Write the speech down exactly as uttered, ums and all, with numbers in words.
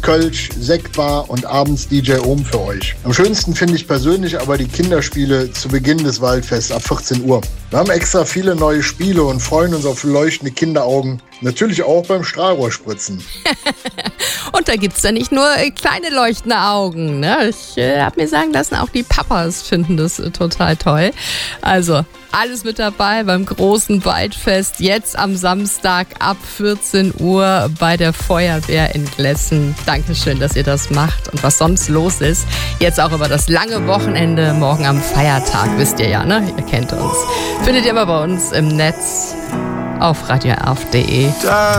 gibt's Kölsch, Sektbar und abends D J Ohm für euch. Am schönsten finde ich persönlich aber die Kinderspiele zu Beginn des Waldfests ab vierzehn Uhr. Wir haben extra viele neue Spiele und freuen uns auf leuchtende Kinderaugen. Natürlich auch beim Strahlrohrspritzen. Und da gibt's dann nicht nur äh, kleine leuchtende Augen. Ne? Ich äh, habe mir sagen lassen, auch die Papas finden das äh, total toll. Also alles mit dabei beim großen Waldfest. Jetzt am Samstag ab vierzehn Uhr bei der Feuerwehr in Glessen. Dankeschön, dass ihr das macht. Und was sonst los ist, jetzt auch über das lange Wochenende, morgen am Feiertag, wisst ihr ja, ne? Ihr kennt uns. Findet ihr immer bei uns im Netz auf radio r f punkt d e.